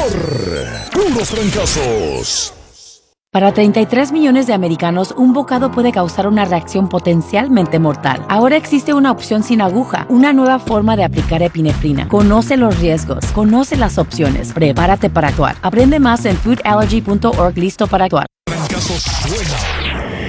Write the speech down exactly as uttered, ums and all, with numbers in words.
Puros Trancazos. Para treinta y tres millones de americanos, un bocado puede causar una reacción potencialmente mortal. Ahora existe una opción sin aguja, una nueva forma de aplicar epinefrina. Conoce los riesgos, conoce las opciones, prepárate para actuar. Aprende más en food allergy punto org. Listo para actuar. Trancazos suena.